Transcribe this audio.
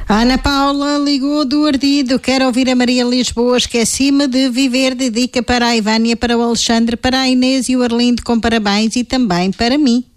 A Ana Paula ligou do Ardido, quer ouvir a Maria Lisboa, esqueci-me de viver, dedica para a Ivânia, para o Alexandre, para a Inês e o Arlindo com parabéns e também para mim.